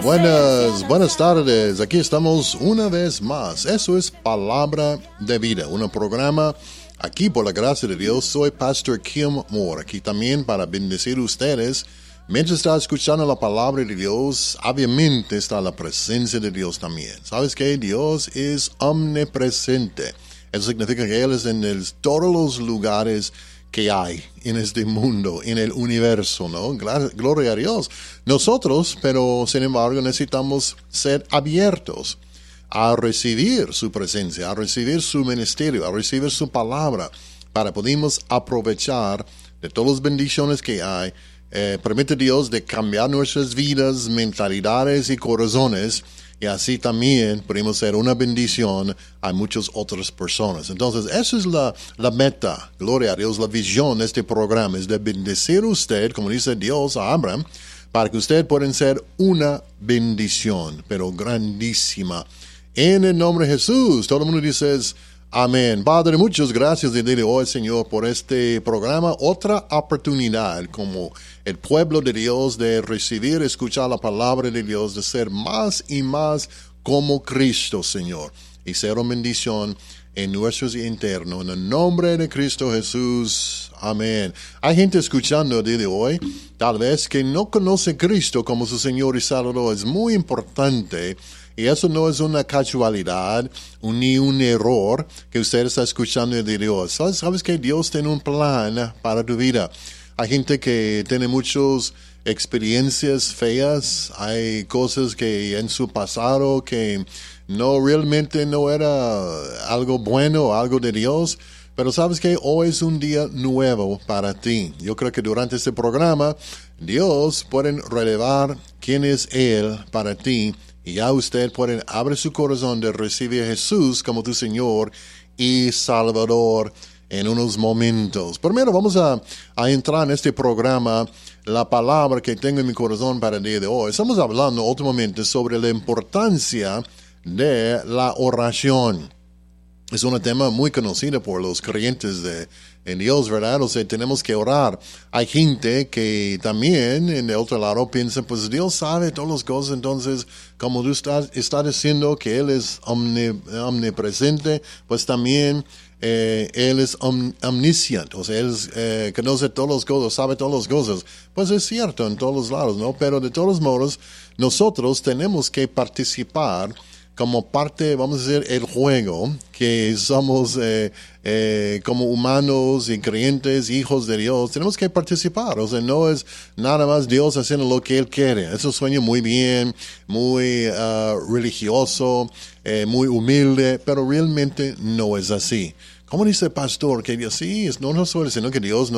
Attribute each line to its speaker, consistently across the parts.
Speaker 1: Buenas tardes. Aquí estamos una vez más. Eso es Palabra de Vida, un programa aquí por la gracia de Dios. Soy Pastor Kim Moore, aquí también para bendecir a ustedes. Mientras está escuchando la palabra de Dios, obviamente está la presencia de Dios también. ¿Sabes qué? Dios es omnipresente. Eso significa que Él es en todos los lugares que hay en este mundo, en el universo, ¿no? Gloria a Dios. Nosotros, pero sin embargo, necesitamos ser abiertos a recibir su presencia, a recibir su ministerio, a recibir su palabra, para podamos aprovechar de todas las bendiciones que hay. Permite Dios de cambiar nuestras vidas, mentalidades y corazones, y así también podemos ser una bendición a muchas otras personas. Entonces, esa es la meta, gloria a Dios, la visión de este programa, es de bendecir a usted, como dice Dios a Abraham, para que usted pueda ser una bendición, pero grandísima. En el nombre de Jesús, todo el mundo dice amén. Padre, muchas gracias el día de hoy, Señor, por este programa. Otra oportunidad como el pueblo de Dios de recibir, escuchar la palabra de Dios, de ser más y más como Cristo, Señor, y ser una bendición en nuestros internos. En el nombre de Cristo Jesús, amén. Hay gente escuchando el día de hoy, tal vez que no conoce a Cristo como su Señor y Salvador. Es muy importante. Y eso no es una casualidad ni un error que usted está escuchando de Dios. ¿Sabes que Dios tiene un plan para tu vida? Hay gente que tiene muchas experiencias feas, hay cosas que en su pasado que realmente no era algo bueno, algo de Dios. Pero sabes que hoy es un día nuevo para ti. Yo creo que durante este programa Dios puede relevar quién es Él para ti. Y ya usted puede abrir su corazón de recibir a Jesús como tu Señor y Salvador en unos momentos. Primero vamos a entrar en este programa, la palabra que tengo en mi corazón para el día de hoy. Estamos hablando últimamente sobre la importancia de la oración. Es un tema muy conocido por los creyentes en Dios, ¿verdad? O sea, tenemos que orar. Hay gente que también en el otro lado piensa, pues Dios sabe todas las cosas, entonces como tú estás diciendo que Él es omnipresente, pues también Él es omnisciente, o sea, Él conoce todas las cosas, sabe todas las cosas. Pues es cierto en todos los lados, ¿no? Pero de todos modos, nosotros tenemos que participar como parte, vamos a decir, el juego, que somos como humanos y creyentes, hijos de Dios, tenemos que participar. O sea, no es nada más Dios haciendo lo que Él quiere. Eso suena muy bien, muy religioso, muy humilde, pero realmente no es así. Como dice el pastor, que Dios sí, no suele, sino que Dios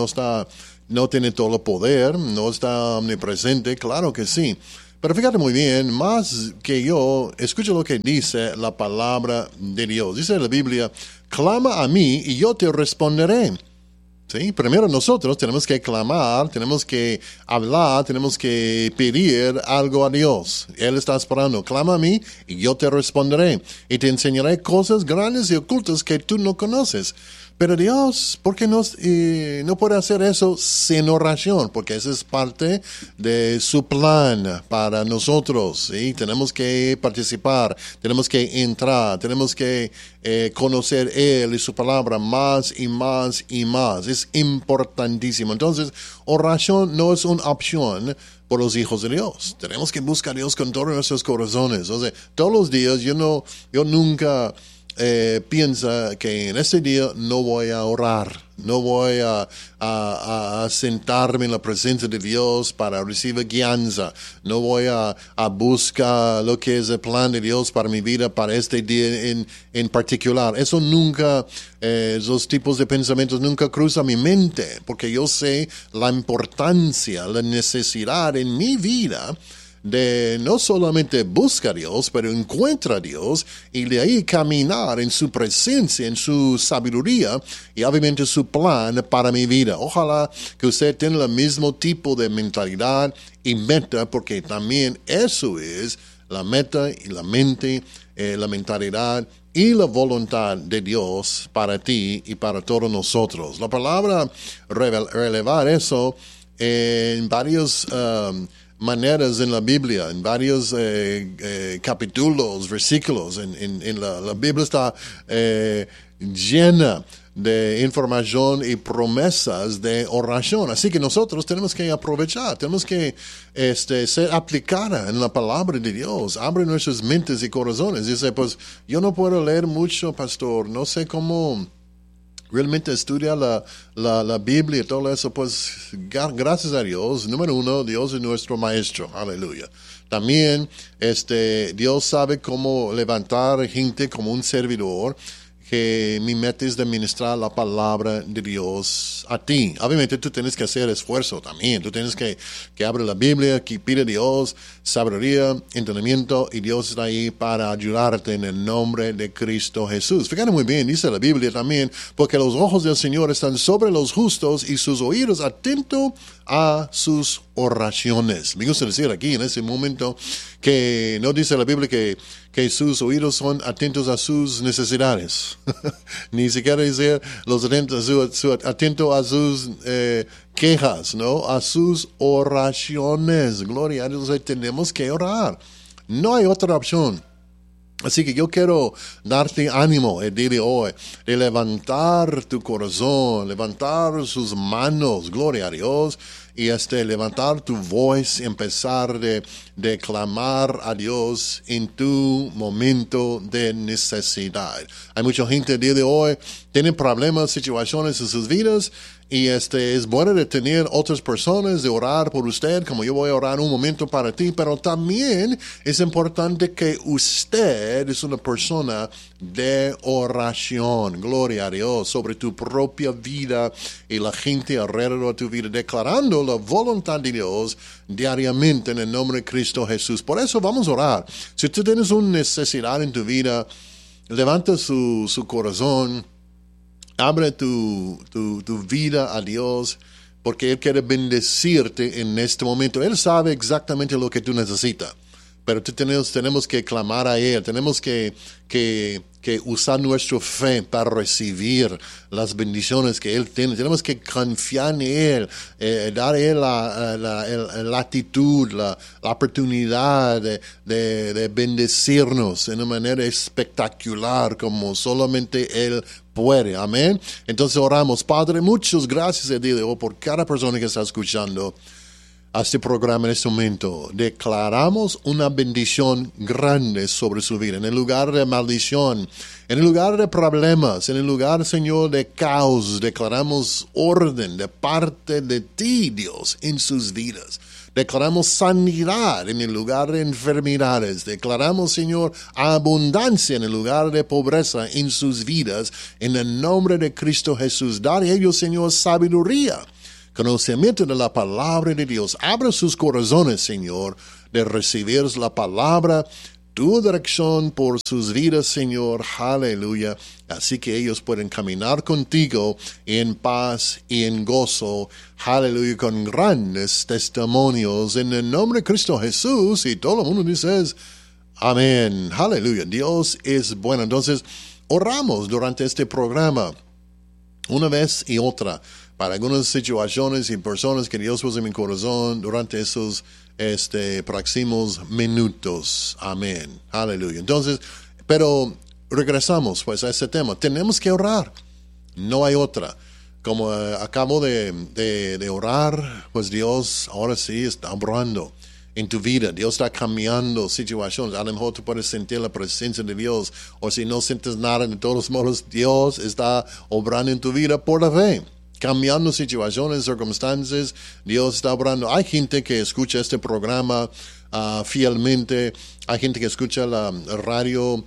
Speaker 1: no tiene todo el poder, no está omnipresente, claro que sí. Pero fíjate muy bien, más que yo, escucha lo que dice la palabra de Dios. Dice la Biblia, clama a mí y yo te responderé. ¿Sí? Primero nosotros tenemos que clamar, tenemos que hablar, tenemos que pedir algo a Dios. Él está esperando, clama a mí y yo te responderé. Y te enseñaré cosas grandes y ocultas que tú no conoces. Pero Dios, ¿por qué no puede hacer eso sin oración? Porque esa es parte de su plan para nosotros. ¿Sí? Tenemos que participar, tenemos que entrar, tenemos que conocer Él y su palabra más y más y más. Es importantísimo. Entonces, oración no es una opción por los hijos de Dios. Tenemos que buscar a Dios con todos nuestros corazones. O sea, todos los días yo nunca piensa que en este día no voy a orar, no voy a sentarme en la presencia de Dios para recibir guianza, no voy a buscar lo que es el plan de Dios para mi vida, para este día en particular. Eso nunca, esos tipos de pensamientos nunca cruzan mi mente, porque yo sé la importancia, la necesidad en mi vida de no solamente buscar a Dios, pero encuentra a Dios y de ahí caminar en su presencia, en su sabiduría y obviamente su plan para mi vida. Ojalá que usted tenga el mismo tipo de mentalidad y meta, porque también eso es la meta y la mente, la mentalidad y la voluntad de Dios para ti y para todos nosotros. La palabra relevar eso en varios maneras en la Biblia, en varios capítulos, versículos. La Biblia está llena de información y promesas de oración. Así que nosotros tenemos que aprovechar, tenemos que ser aplicada en la palabra de Dios. Abre nuestras mentes y corazones. Dice, pues yo no puedo leer mucho, pastor, no sé cómo realmente estudiar la Biblia y todo eso. Pues gracias a Dios, número uno, Dios es nuestro maestro, aleluya. También Dios sabe cómo levantar gente como un servidor, que mi meta es de ministrar la palabra de Dios a ti. Obviamente tú tienes que hacer esfuerzo también. Tú tienes que abrir la Biblia, que pide a Dios sabiduría, entendimiento, y Dios está ahí para ayudarte en el nombre de Cristo Jesús. Fíjate muy bien, dice la Biblia también, porque los ojos del Señor están sobre los justos y sus oídos atentos a sus oraciones. Me gusta decir aquí en ese momento que no dice la Biblia que sus oídos son atentos a sus necesidades. Ni siquiera dice los atentos a sus quejas, ¿no? A sus oraciones. Gloria a Dios, tenemos que orar. No hay otra opción. Así que yo quiero darte ánimo el día de hoy, de levantar tu corazón, levantar sus manos, gloria a Dios, y levantar tu voz, empezar de clamar a Dios en tu momento de necesidad. Hay mucha gente el día de hoy, tienen problemas, situaciones en sus vidas, y es bueno de tener otras personas de orar por usted, como yo voy a orar un momento para ti, pero también es importante que usted es una persona de oración, gloria a Dios, sobre tu propia vida y la gente alrededor de tu vida, declarando la voluntad de Dios diariamente en el nombre de Cristo Jesús. Por eso vamos a orar. Si tú tienes una necesidad en tu vida, levanta su corazón. Abre tu vida a Dios, porque Él quiere bendecirte en este momento. Él sabe exactamente lo que tú necesitas, pero tenemos que clamar a Él, tenemos que usar nuestra fe para recibir las bendiciones que Él tiene. Tenemos que confiar en Él, dar a Él la actitud, la oportunidad de bendecirnos de una manera espectacular, como solamente Él puede. Amén. Entonces oramos. Padre, muchas gracias el día de hoy por cada persona que está escuchando a este programa en este momento. Declaramos una bendición grande sobre su vida. En el lugar de maldición, en el lugar de problemas, en el lugar, Señor, de caos, declaramos orden de parte de ti, Dios, en sus vidas. Declaramos sanidad en el lugar de enfermedades. Declaramos, Señor, abundancia en el lugar de pobreza en sus vidas. En el nombre de Cristo Jesús, dar a ellos, Señor, sabiduría, conocimiento de la palabra de Dios. Abra sus corazones, Señor, de recibir la palabra, tu dirección por sus vidas, Señor. Aleluya. Así que ellos pueden caminar contigo en paz y en gozo. Aleluya. Con grandes testimonios en el nombre de Cristo Jesús. Y todo el mundo dice, amén. Aleluya. Dios es bueno. Entonces, oramos durante este programa una vez y otra para algunas situaciones y personas que Dios puso en mi corazón durante esos próximos minutos. Amén. Aleluya. Entonces, pero regresamos pues a este tema. Tenemos que orar. No hay otra. Como acabo de orar, pues Dios ahora sí está obrando en tu vida. Dios está cambiando situaciones. A lo mejor tú puedes sentir la presencia de Dios, o si no sientes nada, de todos modos Dios está obrando en tu vida por la fe, cambiando situaciones, circunstancias. Dios está obrando. Hay gente que escucha este programa fielmente. Hay gente que escucha la radio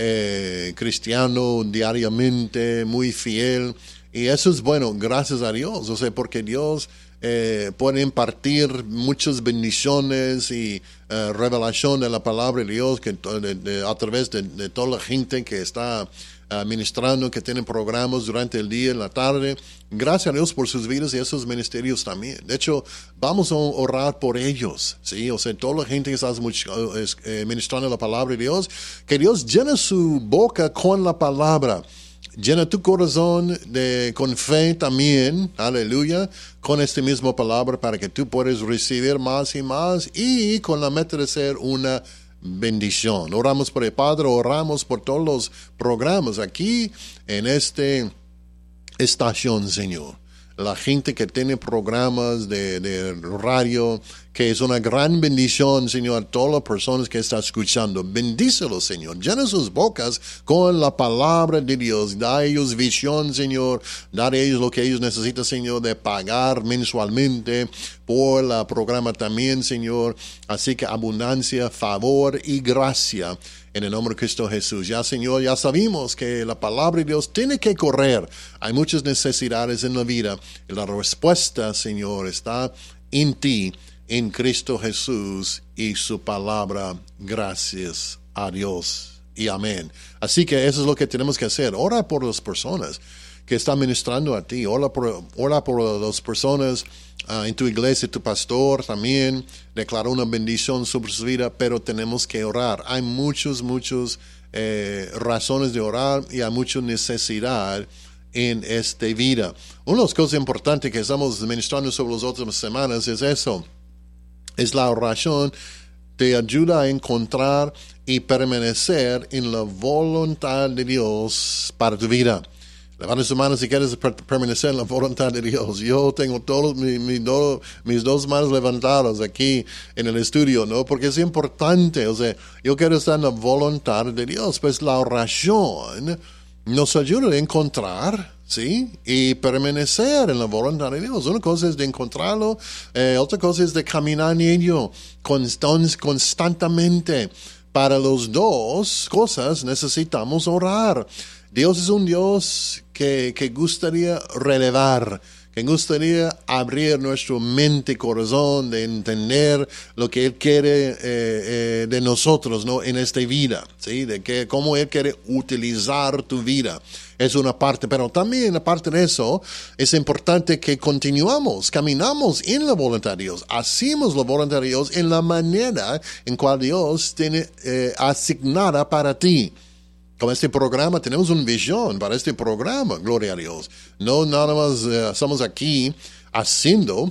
Speaker 1: cristiano diariamente, muy fiel. Y eso es bueno, gracias a Dios. O sea, porque Dios puede impartir muchas bendiciones y revelación de la palabra de Dios a través de toda la gente que está ministrando, que tienen programas durante el día y la tarde. Gracias a Dios por sus vidas y esos ministerios también. De hecho, vamos a orar por ellos, ¿sí? O sea, toda la gente que está ministrando la palabra de Dios, que Dios llene su boca con la palabra. Llena tu corazón con fe también, aleluya, con esta misma palabra para que tú puedas recibir más y más y con la meta de ser una bendición. Oramos por el Padre, oramos por todos los programas aquí en esta estación, Señor. La gente que tiene programas de radio, que es una gran bendición, Señor, a todas las personas que están escuchando. Bendícelos, Señor. Llena sus bocas con la palabra de Dios. Da a ellos visión, Señor. Da a ellos lo que ellos necesitan, Señor, de pagar mensualmente por la programa también, Señor. Así que abundancia, favor y gracia. En el nombre de Cristo Jesús. Ya, Señor, ya sabemos que la palabra de Dios tiene que correr. Hay muchas necesidades en la vida. Y la respuesta, Señor, está en ti, en Cristo Jesús y su palabra. Gracias a Dios y amén. Así que eso es lo que tenemos que hacer. Ora por las personas que están ministrando a ti. Ora por las personas en tu iglesia, tu pastor también declaró una bendición sobre su vida, pero tenemos que orar. Hay muchas razones de orar y hay mucha necesidad en esta vida. Una de las cosas importantes que estamos ministrando sobre las últimas semanas es eso. Es la oración te ayuda a encontrar y permanecer en la voluntad de Dios para tu vida. Levanta su mano si quieres permanecer en la voluntad de Dios. Yo tengo todos mis dos manos levantadas aquí en el estudio, ¿no? Porque es importante, o sea, yo quiero estar en la voluntad de Dios. Pues la oración nos ayuda a encontrar, ¿sí? Y permanecer en la voluntad de Dios. Una cosa es de encontrarlo, otra cosa es de caminar en ello constantemente. Para las dos cosas necesitamos orar. Dios es un Dios que gustaría relevar, que gustaría abrir nuestra mente y corazón, de entender lo que Él quiere de nosotros, ¿no? En esta vida, ¿sí? De cómo Él quiere utilizar tu vida. Es una parte, pero también aparte de eso, es importante que caminamos en la voluntad de Dios, hacemos la voluntad de Dios en la manera en cual Dios tiene asignada para ti. Con este programa tenemos una visión para este programa, gloria a Dios. No nada más estamos aquí haciendo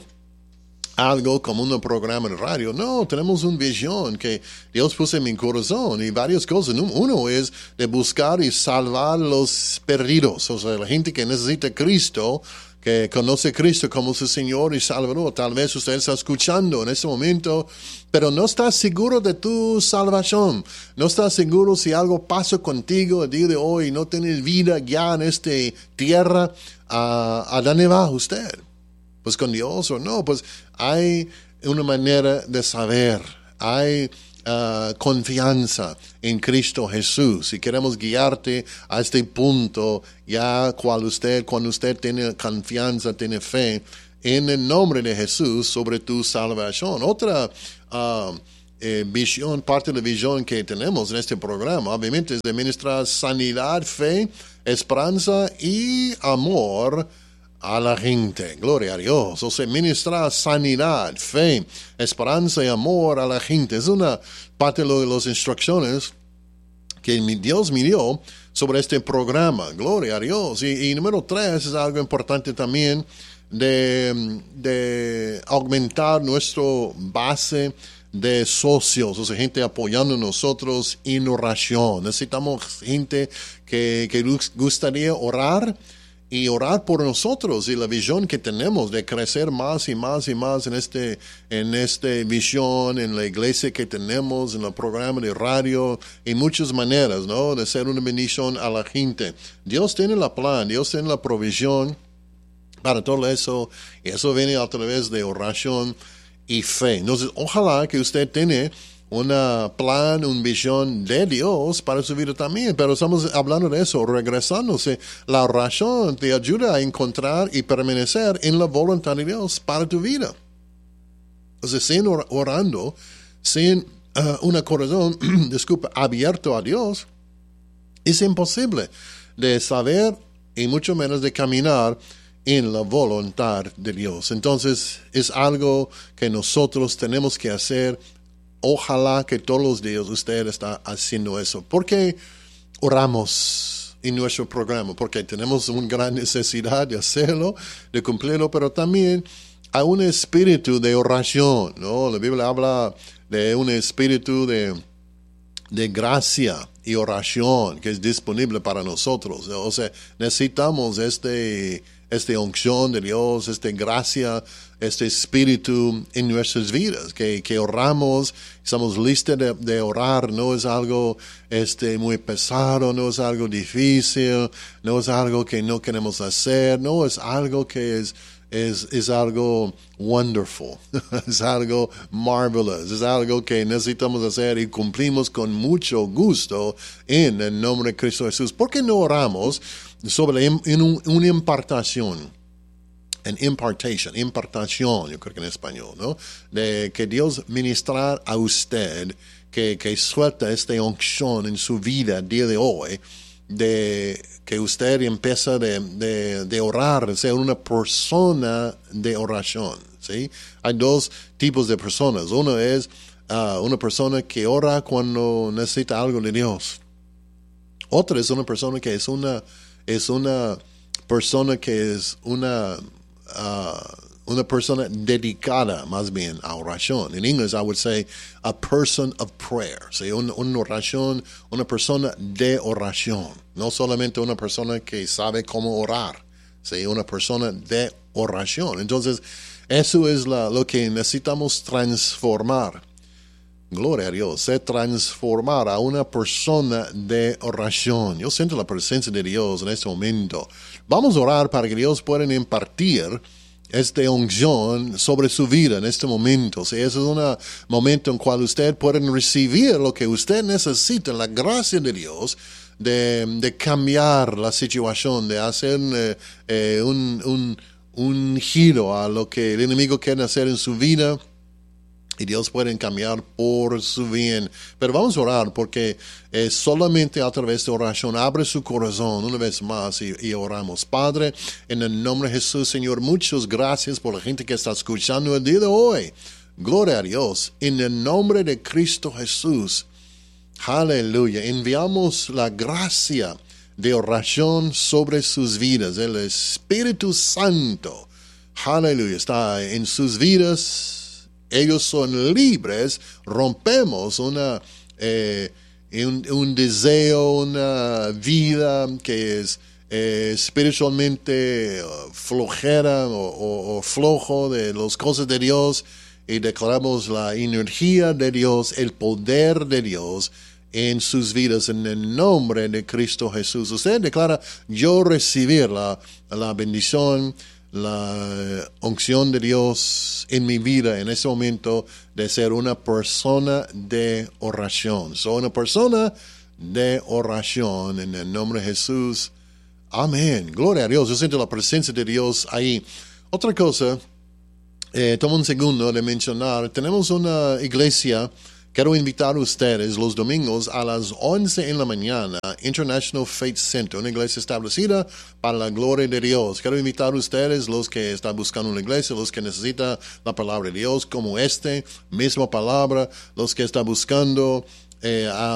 Speaker 1: algo como un programa de radio. No, tenemos una visión que Dios puso en mi corazón y varias cosas. Uno es de buscar y salvar los perdidos, o sea, la gente que necesita a Cristo, que conoce a Cristo como su Señor y Salvador. Tal vez usted está escuchando en este momento, pero no está seguro de tu salvación. No está seguro si algo pasa contigo el día de hoy, no tienes vida ya en esta tierra. ¿A dónde va usted? Pues con Dios o no. Pues hay una manera de saber. Hay confianza en Cristo Jesús. Si queremos guiarte a este punto, ya cuando usted tiene confianza, tiene fe en el nombre de Jesús sobre tu salvación. Otra visión, parte de la visión que tenemos en este programa, obviamente, es de ministrar sanidad, fe, esperanza y amor a la gente. Gloria a Dios. O sea, ministrar sanidad, fe, esperanza y amor a la gente. Es una parte de las instrucciones que Dios me dio sobre este programa. Gloria a Dios. Y número 3 es algo importante también de aumentar nuestra base de socios, o sea, gente apoyando a nosotros en oración. Necesitamos gente que gustaría orar y orar por nosotros y la visión que tenemos de crecer más y más y más en esta visión, en la iglesia que tenemos, en el programa de radio, en muchas maneras, ¿no? De ser una bendición a la gente. Dios tiene la plan, Dios tiene la provisión para todo eso, y eso viene a través de oración y fe. Entonces, ojalá que usted tenga un plan, una visión de Dios para su vida también, pero estamos hablando de eso, regresándose. La oración te ayuda a encontrar y permanecer en la voluntad de Dios para tu vida. O sea, sin orando, sin un corazón, abierto a Dios, es imposible de saber y mucho menos de caminar en la voluntad de Dios. Entonces, es algo que nosotros tenemos que hacer. Ojalá que todos los días usted está haciendo eso. ¿Por qué oramos en nuestro programa, porque tenemos una gran necesidad de hacerlo, de cumplirlo, pero también hay un espíritu de oración, ¿no? La Biblia habla de un espíritu de gracia y oración que es disponible para nosotros, ¿no? O sea, necesitamos esta unción de Dios, esta gracia, este espíritu en nuestras vidas, que oramos, estamos listos de orar, no es algo muy pesado, no es algo difícil, no es algo que no queremos hacer, no es algo que es algo wonderful, es algo marvelous, es algo que necesitamos hacer y cumplimos con mucho gusto en el nombre de Cristo Jesús. ¿Por qué no oramos sobre una impartación? Impartación, yo creo que en español, ¿no? De que Dios ministrar a usted, que suelta esta unción en su vida el día de hoy, de que usted empieza de orar, ser una persona de oración, ¿sí? Hay dos tipos de personas. Uno es una persona que ora cuando necesita algo de Dios. Otra es una persona que es una persona que es una persona dedicada más bien a oración. En inglés, I would say a person of prayer. ¿Sí? Una oración, una persona de oración. No solamente una persona que sabe cómo orar. ¿Sí? Una persona de oración. Entonces, eso es lo que necesitamos transformar. Gloria a Dios, se transformar a una persona de oración. Yo siento la presencia de Dios en este momento. Vamos a orar para que Dios pueda impartir esta unción sobre su vida en este momento. O sea, ese es un momento en cual usted puede recibir lo que usted necesita, la gracia de Dios, de cambiar la situación, de hacer un giro a lo que el enemigo quiere hacer en su vida. Y Dios puede cambiar por su bien. Pero vamos a orar porque solamente a través de oración abre su corazón una vez más y oramos. Padre, en el nombre de Jesús, Señor, muchas gracias por la gente que está escuchando el día de hoy. Gloria a Dios. En el nombre de Cristo Jesús. Aleluya. Enviamos la gracia de oración sobre sus vidas. El Espíritu Santo. Aleluya. Está en sus vidas. Ellos son libres, rompemos un deseo, una vida que es espiritualmente flojera o flojo de las cosas de Dios y declaramos la energía de Dios, el poder de Dios en sus vidas en el nombre de Cristo Jesús. Usted declara, yo recibir la bendición, la unción de Dios en mi vida en ese momento de ser una persona de oración. Soy una persona de oración en el nombre de Jesús. Amén. Gloria a Dios. Yo siento la presencia de Dios ahí. Otra cosa, tomo un segundo de mencionar. Tenemos una iglesia. Quiero invitar a ustedes los domingos a las 11 en la mañana, International Faith Center, una iglesia establecida para la gloria de Dios. Quiero invitar a ustedes, los que están buscando una iglesia, los que necesitan la palabra de Dios como misma palabra, los que están buscando